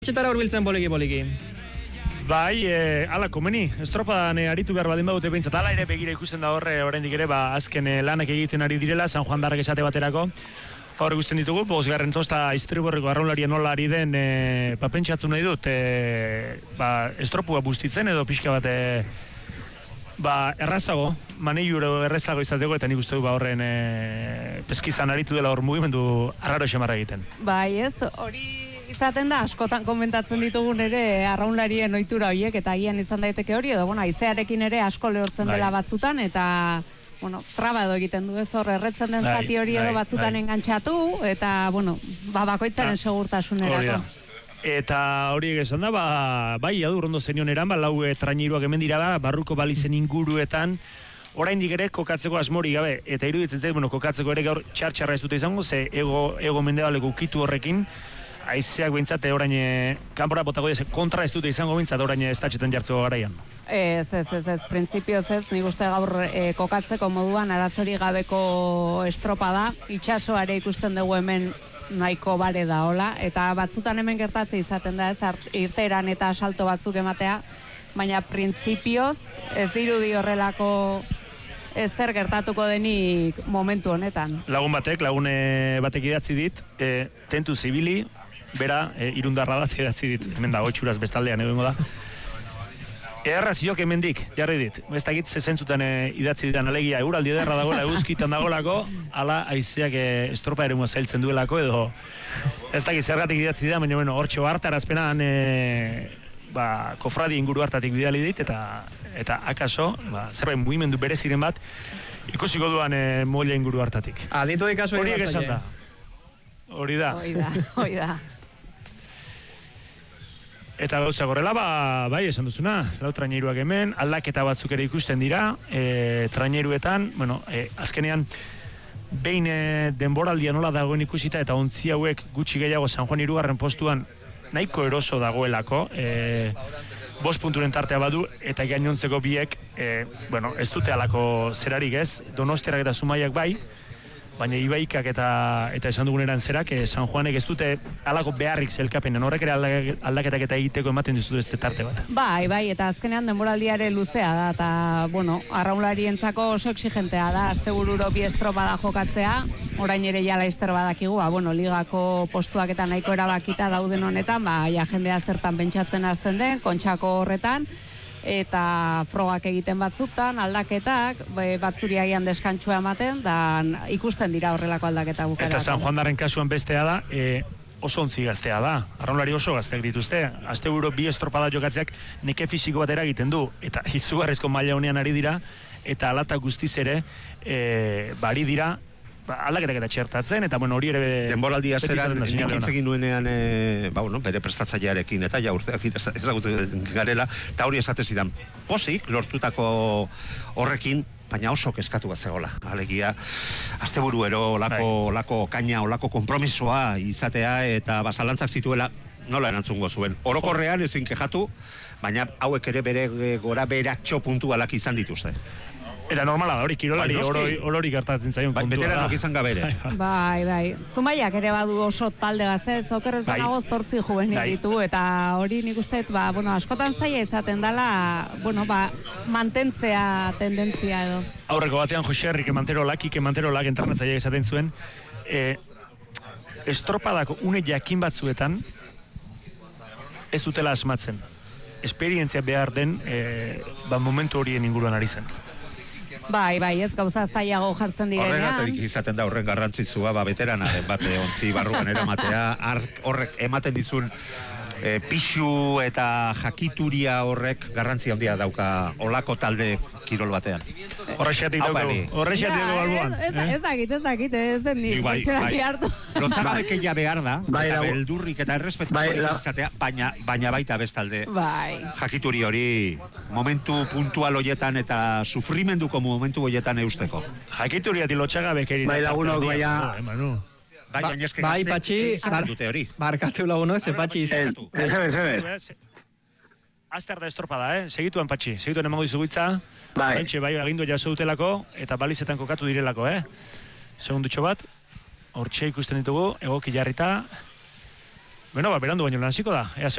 Etxetara hurbiltzen poliki. Bai, ala komeni, estropadan aritu behar badin badute behintzat, ala ere begira ikusten da horre, oraindik ere, azken lanak egiten ari direla, San Juan Darrak esate baterako. Hor ikusten ditugu, bosgarren tosta Istriborreko arraunlaria nola ari den, pentsatzu nahi dut, estropua bustitzen edo pixka bat, errazago, maneiuro errazago izateko, eta nik uste du horren peskizan aritu dela hor mugimendu arraro xamarra egiten. Bai, ez, hori izaten da, askotan komentatzen ditugun ere arraunlarien ohitura horiek, eta agian izan daiteke hori, edo, haizearekin ere asko lehortzen dela batzutan, eta, traba edo egiten du ez hor, erretzen den zati hori edo batzutan engantzatu, eta, bakoitzaren segurtasunerako. Eta hori esan da, bai, adur ondo zenioneran, lau traineruak hemen dira da, barruko balizen inguruetan, oraindik ere kokatzeko asmori gabe, eta iruditzen zait, kokatzeko ere gaur txartxarra ez dute izango, ze ego mendebaleko ukitu horrekin, haizeak behintzat orain kanpora botago kontra ez dute izango behintzat orain estatxetan jartzeko garaian. Ez, printzipioz ez, nik uste gaur kokatzeko moduan arazori gabeko estropa da, itxasoare ikusten dugu hemen nahiko bare da, hola, eta batzutan hemen gertatze izaten da, ez, irteeran eta salto batzuk ematea, baina printzipioz ez dirudi horrelako zer gertatuko denik momentu honetan. Lagun batek idatzi dit, tentu zibili, bera, irundarra bat idatzi dit, hemen dago txuraz bestaldean egongo da. Erraziok hemendik, jarri dit, ez dakit zezentzutan idatzi ditan alegia, euraldi ederra dagoela, eguzkitan dagolako, ala haizeak estropa ere zailtzen duelako, edo ez dakit zergatik idatzi ditan, baina hortxo hartarazpenan kofradi inguru hartatik bidali dit, eta akaso, zerbait mugimendu bereziren bat, ikusiko duan moila inguru hartatik. Aditu ikaso horiek esan da. Hori da. Eta gauza gorrela, bai, esan duzuna, lau traineruak hemen, aldaketa batzuk ere ikusten dira, traineruetan, azkenean, behin denboraldia nola dagoen ikusita, eta ontzi hauek gutxi gehiago San Juan 3. postuan nahiko eroso dagoelako, 5 punturen tartea badu, eta gainontzeko biek, ez dute alako zerarik ez, Donostiarak eta Zumaiak bai, baina Ibaikak eta esan duguneran zerak, San Juanek ez dute alako beharrik zelkapenen, horrek ere aldaketak eta egiteko ematen dizu ez tarte bat. Bai, eta azkenean denboraldiare luzea da, eta, arraunlarientzako oso exigentea da, astebururo bi estropa da jokatzea, orain ere jala izter badakigu, ligako postuak eta nahiko erabakita dauden honetan, jendea zertan pentsatzen hasten den, kontxako horretan, eta frogak egiten batzutan, aldaketak, batzuri agian deskantsua ematen, da ikusten dira horrelako aldaketa bukarako. Eta San Juan Darren kasuan bestea da, oso ontzi gaztea da, arraunlari oso gazteak dituzte, asteburu bi estropada jokatzeak neke fisiko bat eragiten du, eta izugarrizko maila honean ari dira, eta alata guztiz ere, bari dira, aldaketak eta txertatzen, eta hori ere denboraldia zeran egin nuenean bere prestatzailearekin eta ezagutzen garela, eta hori esate zidan pozik lortutako horrekin, baina oso kezkatu bat zegoela. Alegia, asteburuero olako kaina, olako konpromisoa izatea, eta zalantzak zituela nola erantzungo zuen. Orokorrean ezin kejatu, baina hauek ere bere gora beratxo puntualak izan dituzte. Eta normala da, hori kirolari olori gertatzen zaion kontua da. Veteranok izan gabere. Bai. Zumaiak ere badu oso talde gazte, okerrez dago 8 juvenil ditu, eta hori nik uste, askotan zaila izaten dela, mantentzea tendentzia edo. Aurreko batean Jose Enrique Manterolak entrenatzailea izaten zuen, estropadako une jakin batzuetan ez dutela asmatzen. Esperientzia behar den momentu horien inguruan ari zen. Bai, ez gauza zailago jartzen direnean. Horregatik izaten da horren garrantzitsua, veteranaren bate ontzi barruan eramatea, horrek ematen dizun pixu eta jakituria horrek garrantzi handia dauka olako talde kirol batean. Horrexeatik dugu alboan. Ez dakit, ez den nik botxeraki hartu. Lotzagabekeia behar da, beldurrik eta errespetu izatea, baina baita bestalde. Jakituri hori momentu puntual horietan eta sufrimenduko momentu horietan eusteko. Jakituriati lotzagabekeria. Bai lagunok, Bai, Patxi, barkatu laguno, ze Patxi izatu. Ez. Azter da estropada, segituen Patxi, segituen emango dizu gitza, bai, agindua jaso dutelako, eta balizetan kokatu direlako, segundutxo bat, hortxe ikusten ditugu, egoki jarrita, berandu baino lan hasiko da. Ea